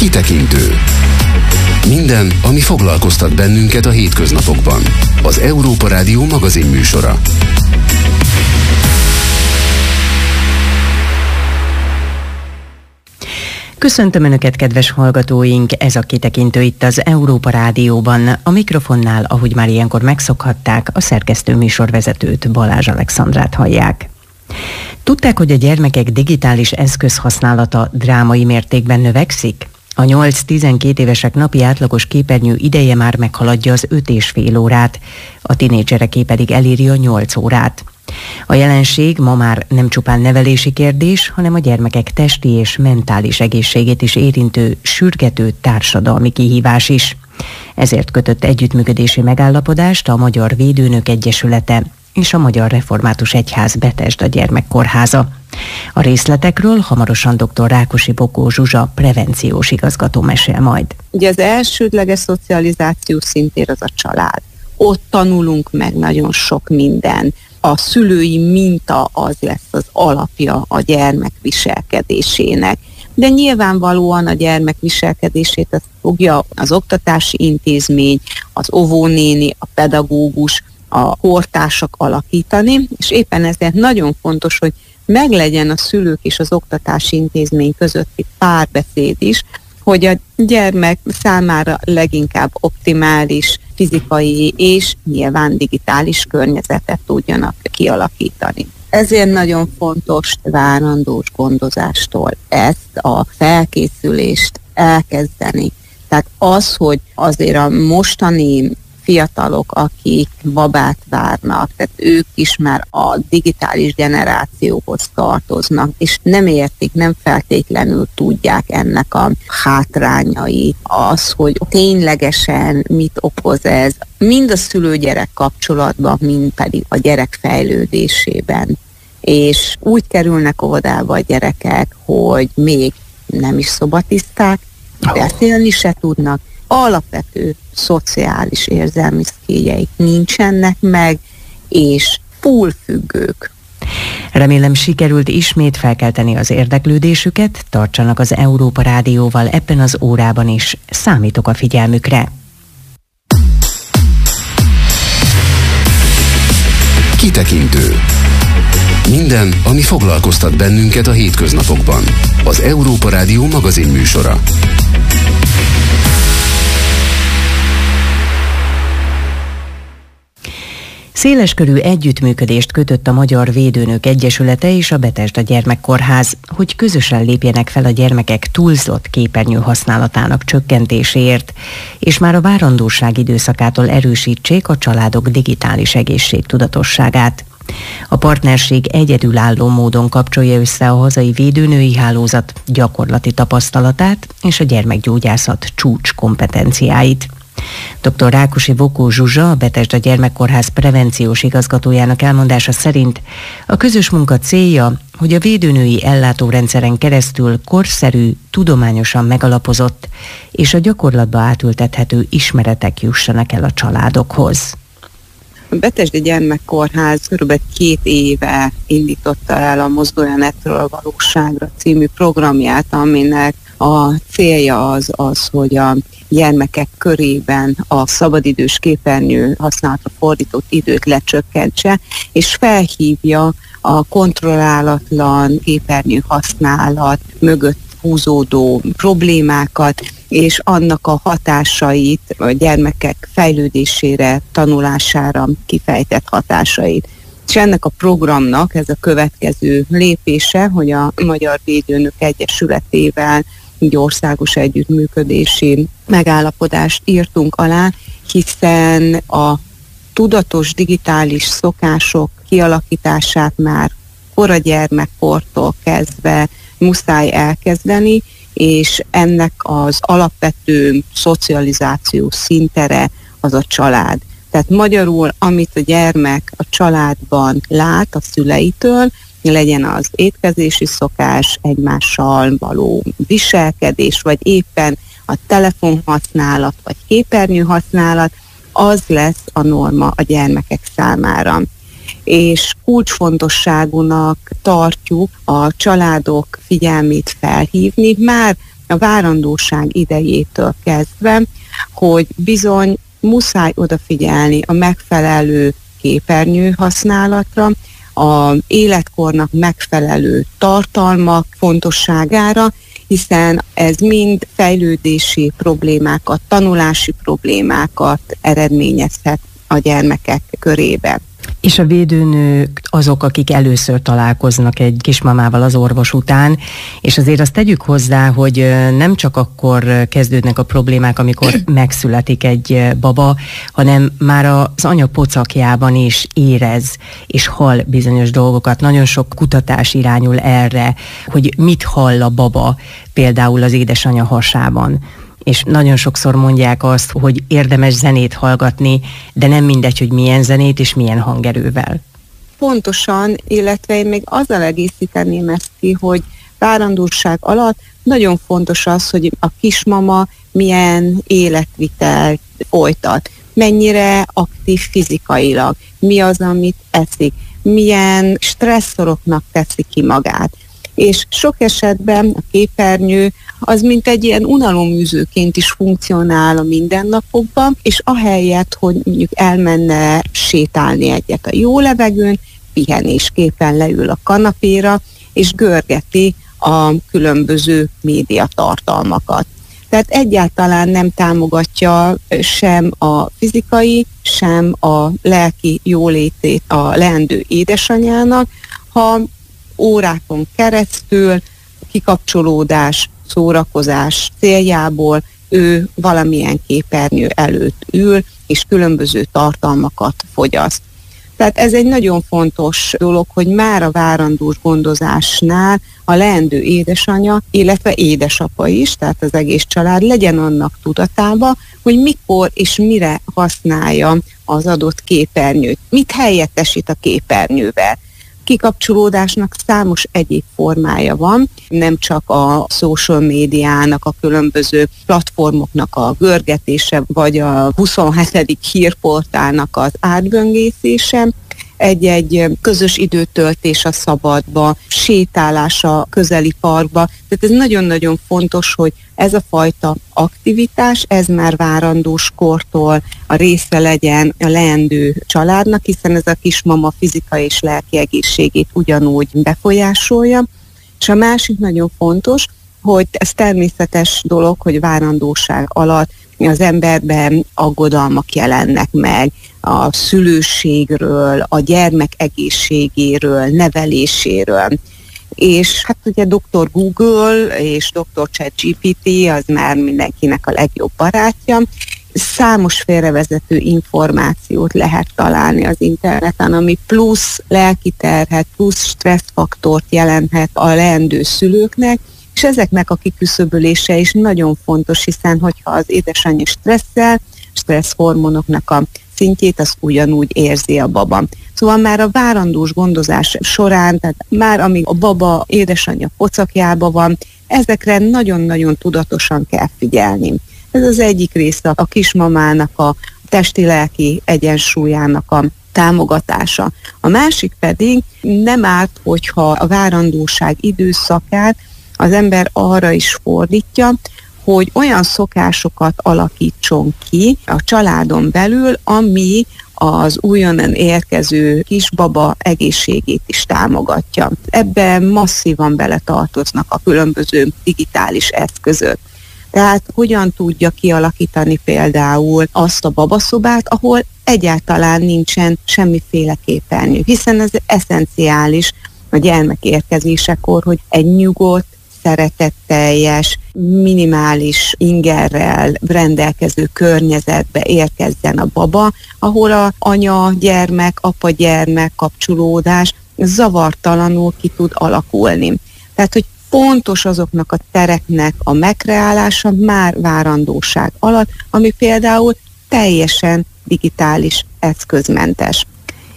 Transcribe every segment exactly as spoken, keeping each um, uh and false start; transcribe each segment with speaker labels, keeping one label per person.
Speaker 1: Kitekintő. Minden, ami foglalkoztat bennünket a hétköznapokban. Az Európa Rádió magazin műsora.
Speaker 2: Köszöntöm Önöket, kedves hallgatóink! Ez a Kitekintő itt az Európa Rádióban. A mikrofonnál, ahogy már ilyenkor megszokhatták, a szerkesztő műsorvezetőt, Balázs Alexandrát hallják. Tudták, hogy a gyermekek digitális eszközhasználata drámai mértékben növekszik? A nyolc-tizenkét évesek napi átlagos képernyő ideje már meghaladja az öt és fél órát, a tinédzsereké pedig eléri a nyolc órát. A jelenség ma már nem csupán nevelési kérdés, hanem a gyermekek testi és mentális egészségét is érintő, sürgető társadalmi kihívás is. Ezért kötött együttműködési megállapodást a Magyar Védőnök Egyesülete és a Magyar Református Egyház Betesda Gyermekkórháza. A részletekről hamarosan dr. Rákosi Bokó Zsuzsa prevenciós igazgató mesél majd.
Speaker 3: Ugye az elsődleges szocializáció szintér az a család. Ott tanulunk meg nagyon sok minden. A szülői minta az lesz az alapja a gyermek viselkedésének. De nyilvánvalóan a gyermek viselkedését azt fogja az oktatási intézmény, az óvónéni, a pedagógus, a kortársak alakítani, és éppen ezért nagyon fontos, hogy meglegyen a szülők és az oktatási intézmény közötti párbeszéd is, hogy a gyermek számára leginkább optimális fizikai és nyilván digitális környezetet tudjanak kialakítani. Ezért nagyon fontos várandós gondozástól ezt a felkészülést elkezdeni. Tehát az, hogy azért a mostani fiatalok, akik babát várnak, tehát ők is már a digitális generációhoz tartoznak, és nem értik, nem feltétlenül tudják ennek a hátrányait, az, hogy ténylegesen mit okoz ez, mind a szülő-gyerek kapcsolatban, mind pedig a gyerek fejlődésében. És úgy kerülnek óvodába a gyerekek, hogy még nem is szobatiszták, beszélni se tudnak, alapvető szociális érzelmi szkíljeik nincsenek meg, és túlfüggők.
Speaker 2: Remélem sikerült ismét felkelteni az érdeklődésüket, tartsanak az Európa Rádióval ebben az órában is, számítok a figyelmükre.
Speaker 1: Kitekintő. Minden, ami foglalkoztat bennünket a hétköznapokban. Az Európa Rádió magazin műsora.
Speaker 2: Széleskörű együttműködést kötött a Magyar Védőnök Egyesülete és a Betesda Gyermekkórház, hogy közösen lépjenek fel a gyermekek túlzott képernyő használatának csökkentéséért, és már a várandóság időszakától erősítsék a családok digitális egészségtudatosságát. A partnerség egyedülálló módon kapcsolja össze a hazai védőnői hálózat gyakorlati tapasztalatát és a gyermekgyógyászat csúcs kompetenciáit. dr. Rákosi Bokó Zsuzsa, a Betesda Gyermekkórház prevenciós igazgatójának elmondása szerint a közös munka célja, hogy a védőnői ellátórendszeren keresztül korszerű, tudományosan megalapozott és a gyakorlatba átültethető ismeretek jussanak el a családokhoz.
Speaker 3: A Betesda Gyermekkórház kb. két éve indította el a Mozdulj a netről a valóságra című programját, aminek a célja az az, hogy a gyermekek körében a szabadidős képernyő használatra fordított időt lecsökkentse, és felhívja a kontrollálatlan képernyő használat mögött húzódó problémákat, és annak a hatásait, a gyermekek fejlődésére, tanulására kifejtett hatásait. És ennek a programnak ez a következő lépése, hogy a Magyar Védőnök Egyesületével egy országos együttműködési megállapodást írtunk alá, hiszen a tudatos digitális szokások kialakítását már kora gyermekkortól kezdve muszáj elkezdeni, és ennek az alapvető szocializáció szintere az a család. Tehát magyarul, amit a gyermek a családban lát a szüleitől, legyen az étkezési szokás, egymással való viselkedés, vagy éppen a telefonhasználat, vagy képernyőhasználat, az lesz a norma a gyermekek számára. És kulcsfontosságúnak tartjuk a családok figyelmét felhívni, már a várandóság idejétől kezdve, hogy bizony muszáj odafigyelni a megfelelő képernyő használatra, az életkornak megfelelő tartalmak fontosságára, hiszen ez mind fejlődési problémákat, tanulási problémákat eredményezhet a gyermekek körében.
Speaker 2: És a védőnők azok, akik először találkoznak egy kismamával az orvos után, és azért azt tegyük hozzá, hogy nem csak akkor kezdődnek a problémák, amikor megszületik egy baba, hanem már az anya pocakjában is érez és hall bizonyos dolgokat. Nagyon sok kutatás irányul erre, hogy mit hall a baba például az édesanyja hasában. És nagyon sokszor mondják azt, hogy érdemes zenét hallgatni, de nem mindegy, hogy milyen zenét és milyen hangerővel.
Speaker 3: Pontosan, illetve én még azzal egészíteném ezt ki, hogy várandóság alatt nagyon fontos az, hogy a kismama milyen életvitelt folytat, mennyire aktív fizikailag, mi az, amit eszik, milyen stresszoroknak teszi ki magát. És sok esetben a képernyő az mint egy ilyen unaloműzőként is funkcionál a mindennapokban, és ahelyett, hogy mondjuk elmenne sétálni egyet a jó levegőn, pihenésképpen leül a kanapéra, és görgeti a különböző médiatartalmakat. Tehát egyáltalán nem támogatja sem a fizikai, sem a lelki jólétét a leendő édesanyának, ha órákon keresztül kikapcsolódás, szórakozás céljából ő valamilyen képernyő előtt ül, és különböző tartalmakat fogyaszt. Tehát ez egy nagyon fontos dolog, hogy már a várandós gondozásnál a leendő édesanya, illetve édesapa is, tehát az egész család legyen annak tudatában, hogy mikor és mire használja az adott képernyőt, mit helyettesít a képernyővel. Kikapcsolódásnak számos egyéb formája van, nem csak a social médiának, a különböző platformoknak a görgetése, vagy a huszonhetedik hírportálnak az átböngészése, egy-egy közös időtöltés a szabadba, sétálás a közeli parkba. Tehát ez nagyon-nagyon fontos, hogy ez a fajta aktivitás, ez már várandós kortól a része legyen a leendő családnak, hiszen ez a kismama fizikai és lelki egészségét ugyanúgy befolyásolja. És a másik nagyon fontos, hogy ez természetes dolog, hogy várandóság alatt az emberben aggodalmak jelennek meg a szülőségről, a gyermek egészségéről, neveléséről. És hát ugye doktor Google és doktor ChatGPT az már mindenkinek a legjobb barátja. Számos félrevezető információt lehet találni az interneten, ami plusz lelki terhet, plusz stresszfaktort jelenthet a leendő szülőknek, és ezeknek a kiküszöbölése is nagyon fontos, hiszen hogyha az édesanyja stresszel, stressz hormonoknak a szintjét, az ugyanúgy érzi a baba. Szóval már a várandós gondozás során, tehát már amíg a baba édesanyja pocakjában van, ezekre nagyon-nagyon tudatosan kell figyelni. Ez az egyik része a kismamának a testi-lelki egyensúlyának a támogatása. A másik pedig nem árt, hogyha a várandóság időszakát az ember arra is fordítja, hogy olyan szokásokat alakítson ki a családon belül, ami az újonnan érkező kisbaba egészségét is támogatja. Ebben masszívan beletartoznak a különböző digitális eszközök. Tehát hogyan tudja kialakítani például azt a babaszobát, ahol egyáltalán nincsen semmiféle képernyő, hiszen ez eszenciális a gyermek érkezésekor, hogy egy nyugodt, szeretetteljes, minimális ingerrel rendelkező környezetbe érkezzen a baba, ahol a anya-gyermek, apa-gyermek kapcsolódás zavartalanul ki tud alakulni. Tehát, hogy fontos azoknak a tereknek a megkreálása már várandóság alatt, ami például teljesen digitális eszközmentes.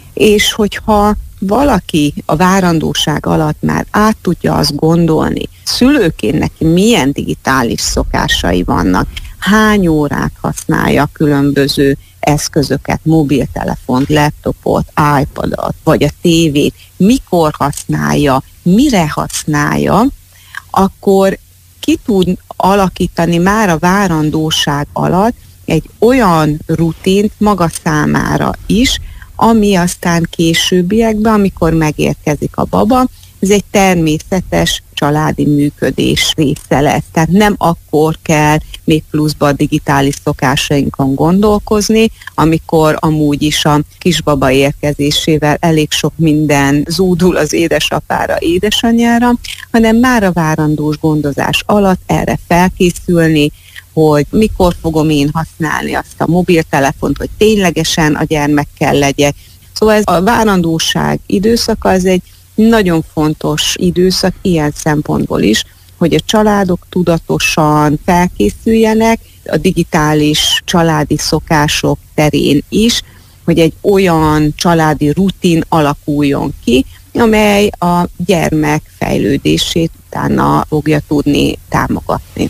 Speaker 3: És hogyha valaki a várandóság alatt már át tudja azt gondolni, szülőként neki milyen digitális szokásai vannak, hány órát használja különböző eszközöket, mobiltelefont, laptopot, iPadot, vagy a tévét, mikor használja, mire használja, akkor ki tud alakítani már a várandóság alatt egy olyan rutint maga számára is, ami aztán későbbiekben, amikor megérkezik a baba, ez egy természetes családi működés része lesz. Tehát nem akkor kell még pluszban a digitális szokásainkon gondolkozni, amikor amúgy is a kisbaba érkezésével elég sok minden zúdul az édesapára, édesanyjára, hanem már a várandós gondozás alatt erre felkészülni, hogy mikor fogom én használni azt a mobiltelefont, hogy ténylegesen a gyermekkel legyek. Szóval ez a várandóság időszaka, ez egy nagyon fontos időszak ilyen szempontból is, hogy a családok tudatosan felkészüljenek a digitális családi szokások terén is, hogy egy olyan családi rutin alakuljon ki, amely a gyermek fejlődését utána fogja tudni támogatni.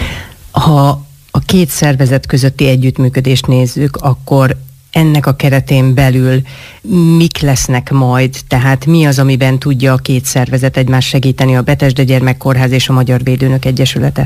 Speaker 2: Ha a két szervezet közötti együttműködést nézzük, akkor ennek a keretén belül mik lesznek majd, tehát mi az, amiben tudja a két szervezet egymást segíteni, a Betesda Gyermekkórház és a Magyar Védőnök Egyesülete?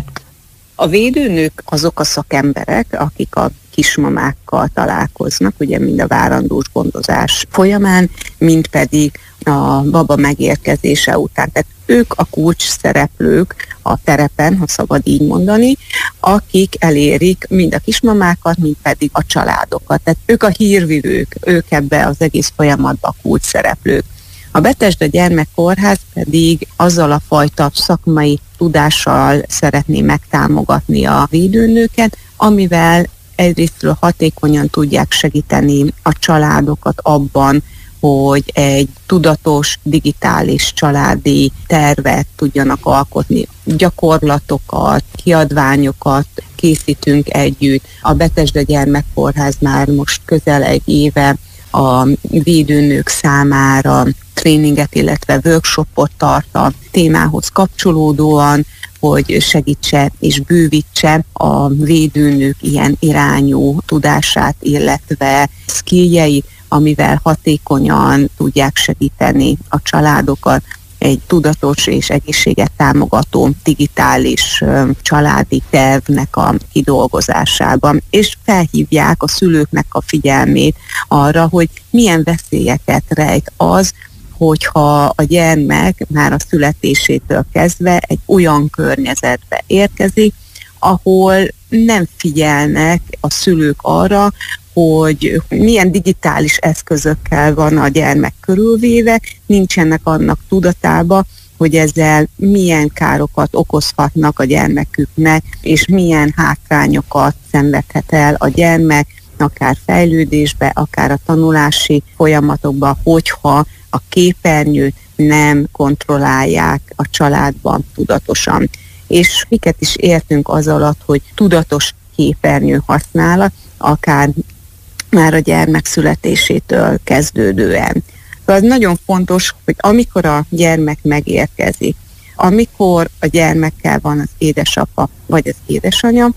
Speaker 3: A védőnök azok a szakemberek, akik a kismamákkal találkoznak, ugye mind a várandós gondozás folyamán, mind pedig a baba megérkezése után. Tehát ők a kulcs szereplők a terepen, ha szabad így mondani, akik elérik mind a kismamákat, mind pedig a családokat. Tehát ők a hírvivők, ők ebbe az egész folyamatban a kulcs szereplők. A Betesda Gyermekkórház pedig azzal a fajta szakmai tudással szeretné megtámogatni a védőnőket, amivel egyrésztről hatékonyan tudják segíteni a családokat abban, hogy egy tudatos, digitális családi tervet tudjanak alkotni. Gyakorlatokat, kiadványokat készítünk együtt. A Betesda Gyermekkórház már most közel egy éve a védőnők számára tréninget, illetve workshopot tart a témához kapcsolódóan, hogy segítse és bővítse a védőnők ilyen irányú tudását, illetve skilljeit, amivel hatékonyan tudják segíteni a családokat egy tudatos és egészséget támogató digitális családi tervnek a kidolgozásában, és felhívják a szülőknek a figyelmét arra, hogy milyen veszélyeket rejt az, hogyha a gyermek már a születésétől kezdve egy olyan környezetbe érkezik, ahol nem figyelnek a szülők arra, hogy milyen digitális eszközökkel van a gyermek körülvéve, nincsenek annak tudatába, hogy ezzel milyen károkat okozhatnak a gyermeküknek, és milyen hátrányokat szenvedhet el a gyermek, akár fejlődésbe, akár a tanulási folyamatokban, hogyha a képernyőt nem kontrollálják a családban tudatosan. És miket is értünk az alatt, hogy tudatos képernyő használat, akár már a gyermek születésétől kezdődően. Az nagyon fontos, hogy amikor a gyermek megérkezik, amikor a gyermekkel van az édesapa vagy az édesanyja,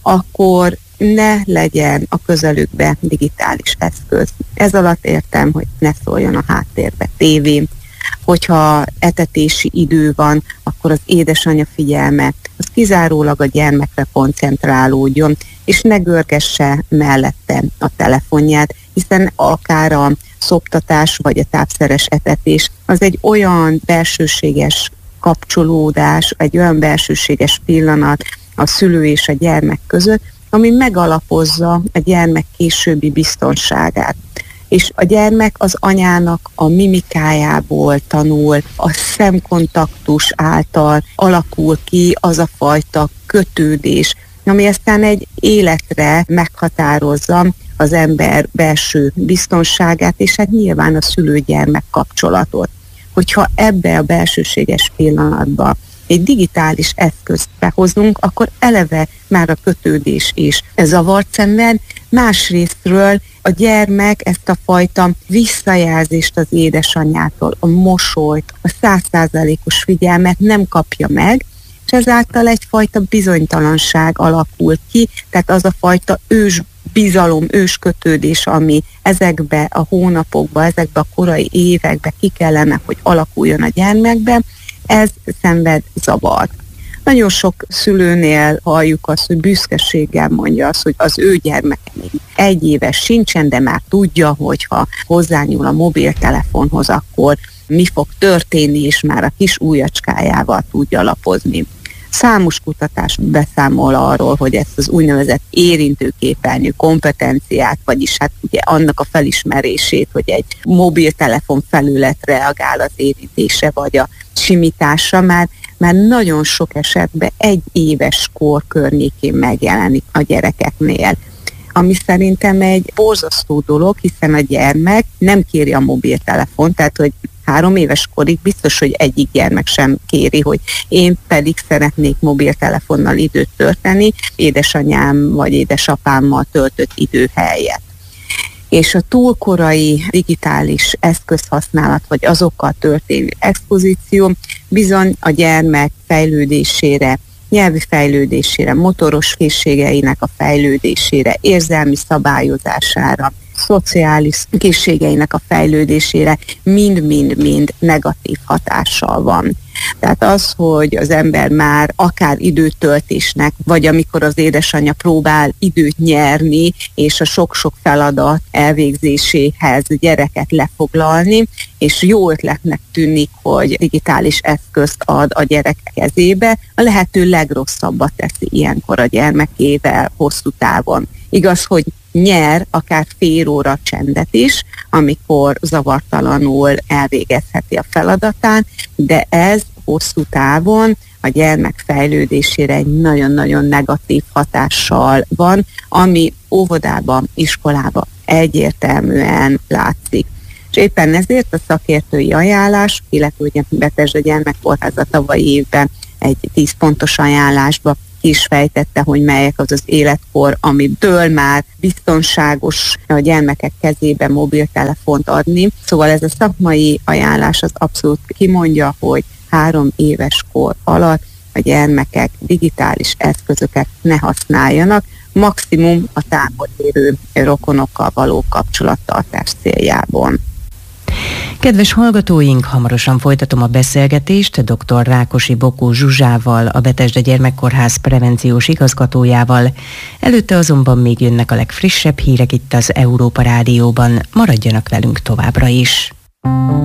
Speaker 3: akkor ne legyen a közelükbe digitális eszköz. Ez alatt értem, hogy ne szóljon a háttérbe tévé. Hogyha etetési idő van, akkor az édesanyja figyelme az kizárólag a gyermekre koncentrálódjon, és ne görgesse mellette a telefonját, hiszen akár a szoptatás vagy a tápszeres etetés az egy olyan belsőséges kapcsolódás, egy olyan belsőséges pillanat a szülő és a gyermek között, ami megalapozza a gyermek későbbi biztonságát. És a gyermek az anyának a mimikájából tanul, a szemkontaktus által alakul ki az a fajta kötődés, ami aztán egy életre meghatározza az ember belső biztonságát, és hát nyilván a szülő-gyermek kapcsolatot. Hogyha ebbe a belsőséges pillanatba egy digitális eszközt behozunk, akkor eleve már a kötődés is zavart szenved. Másrésztről a gyermek ezt a fajta visszajelzést az édesanyjától, a mosolyt, a száz százalékos figyelmet nem kapja meg, és ezáltal egyfajta bizonytalanság alakul ki, tehát az a fajta ős bizalom, ős kötődés, ami ezekbe a hónapokba, ezekbe a korai évekbe ki kellene, hogy alakuljon a gyermekben, ez szenved zavart. Nagyon sok szülőnél halljuk azt, hogy büszkeséggel mondja azt, hogy az ő gyermeke még egy éves sincsen, de már tudja, hogyha hozzányúl a mobiltelefonhoz, akkor mi fog történni, és már a kis ujjacskájával tudja lapozni. Számos kutatás beszámol arról, hogy ezt az úgynevezett érintőképernyő kompetenciát, vagyis hát ugye annak a felismerését, hogy egy mobiltelefon felület reagál az érintése vagy a simításra, már, már nagyon sok esetben egy éves kor környékén megjelenik a gyerekeknél. Ami szerintem egy borzasztó dolog, hiszen a gyermek nem kéri a mobiltelefont, tehát hogy három éves korig biztos, hogy egyik gyermek sem kéri, hogy én pedig szeretnék mobiltelefonnal időt tölteni, édesanyám vagy édesapámmal töltött idő helyett. És a túlkorai digitális eszközhasználat, vagy azokkal történő expozíció bizony a gyermek fejlődésére, nyelvi fejlődésére, motoros készségeinek a fejlődésére, érzelmi szabályozására, szociális készségeinek a fejlődésére mind-mind-mind negatív hatással van. Tehát az, hogy az ember már akár időtöltésnek, vagy amikor az édesanyja próbál időt nyerni, és a sok-sok feladat elvégzéséhez gyereket lefoglalni, és jó ötletnek tűnik, hogy digitális eszközt ad a gyerek kezébe, a lehető legrosszabbat teszi ilyenkor a gyermekével hosszú távon. Igaz, hogy nyer akár fél óra csendet is, amikor zavartalanul elvégezheti a feladatán, de ez hosszú távon a gyermek fejlődésére egy nagyon-nagyon negatív hatással van, ami óvodában, iskolában egyértelműen látszik. És éppen ezért a szakértői ajánlás, illetve ugye Betesda Gyermekkórháza tavalyi évben egy tíz pontos ajánlásba is fejtette, hogy melyek az az életkor, amitől már biztonságos a gyermekek kezébe mobiltelefont adni. Szóval ez a szakmai ajánlás az abszolút kimondja, hogy három éves kor alatt a gyermekek digitális eszközöket ne használjanak, maximum a távol élő rokonokkal való kapcsolattartás céljából.
Speaker 2: Kedves hallgatóink, hamarosan folytatom a beszélgetést dr. Rákosi Bokó Zsuzsával, a Betesda Gyermekkórház prevenciós igazgatójával. Előtte azonban még jönnek a legfrissebb hírek itt az Európa Rádióban. Maradjanak velünk továbbra is!